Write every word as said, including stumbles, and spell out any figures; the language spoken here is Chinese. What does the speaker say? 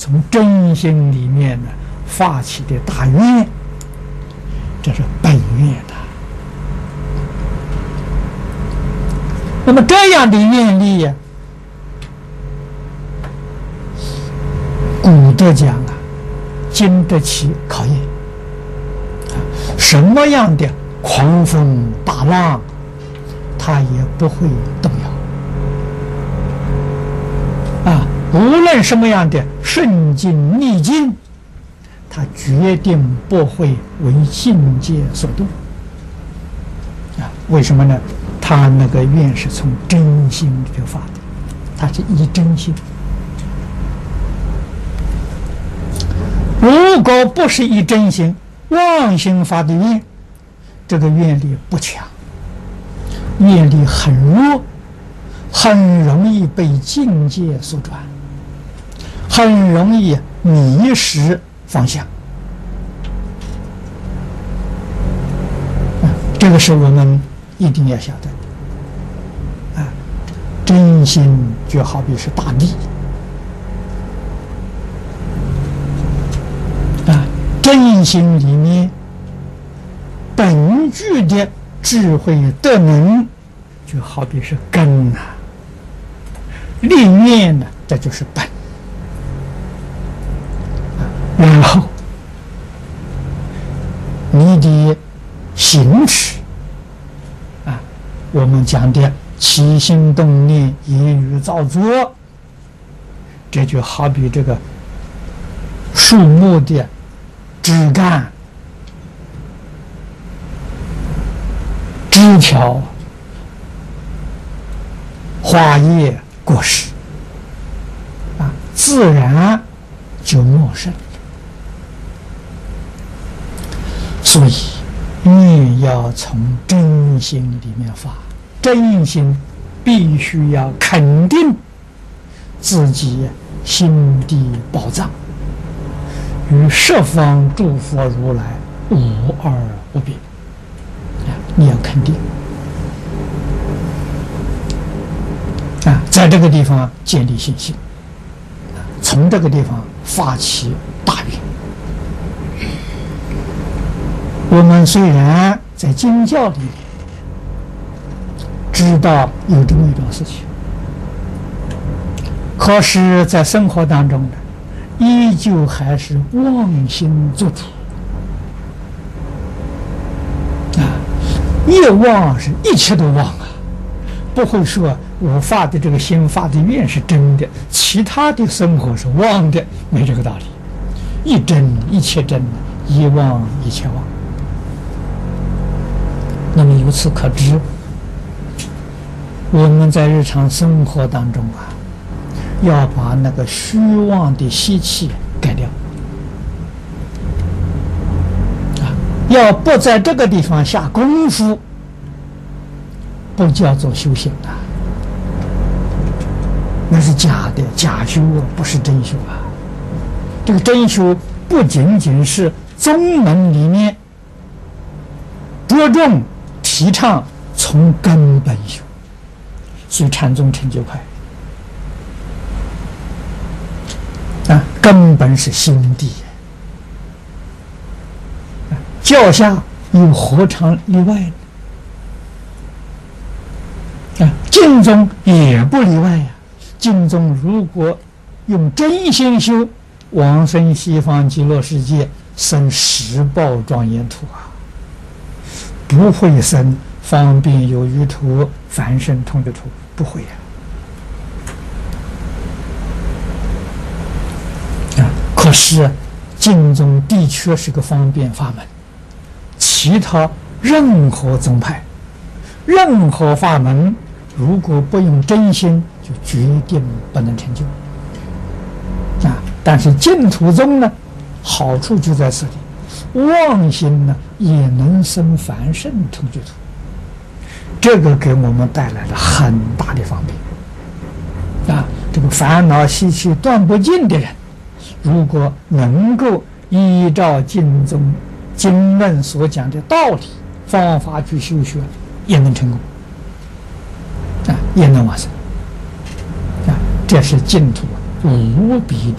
从真心里面呢发起的大愿，这是本愿的。那么这样的愿力呀、古德讲啊，经得起考验。什么样的狂风大浪，它也不会动摇。啊，无论什么样的顺境逆境，它决定不会为境界所动。啊，为什么呢？他那个愿是从真心里头发的，他是以真心。如果不是以真心，妄心发的愿，这个愿力不强，愿力很弱，很容易被境界所转，很容易迷失方向。啊，这个是我们一定要晓得。啊，真心就好比是大地。啊，真心里面本具的智慧德能，就好比是根啊，立愿呢，这就是本。啊，然后你的行持。我们讲的起心动念、言语造作，这就好比这个树木的枝干、枝条、花叶、果实啊，自然就茂盛。所以愿要从真心里面发，真心必须要肯定自己心地宝藏，与十方诸佛如来无二无别。啊，你要肯定啊，在这个地方建立信心，啊，从这个地方发起大愿。我们虽然在经教里面知道有这么一种事情，可是，在生活当中呢，依旧还是妄心做主啊！一妄是一切都妄啊，不会说我发的这个心发的愿是真的，其他的生活是妄的，没这个道理。一真一切真，一妄一切妄。那么由此可知，我们在日常生活当中啊，要把那个虚妄的习气改掉啊，要不在这个地方下功夫，不叫做修行啊，那是假的，假修啊，不是真修啊。这个真修不仅仅是宗门里面着重提倡从根本修，所以禅宗成就快啊，根本是心地啊，教下又何尝例外呢？啊，净宗也不例外呀、啊。净宗如果用真心修，往生西方极乐世界，生十报庄严土啊，不会生方便有余土、凡圣同居土，不会呀、啊。啊，可是净宗的确是个方便法门，其他任何宗派、任何法门，如果不用真心，就决定不能成就。啊，但是净土宗呢，好处就在这里，妄心呢也能生凡圣同居土，这个给我们带来了很大的方便。啊，这个烦恼习气断不尽的人，如果能够依照净宗经论所讲的道理方法去修学，也能成功，啊，也能往生。啊，这是净土无比